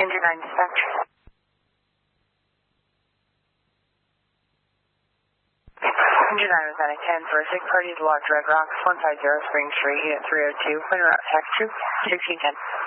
Engine 9 dispatch. Engine 9 was at a 10 for a sick party to Large Red Rocks, 150 Spring Street, Unit 302, en route taxi 1610.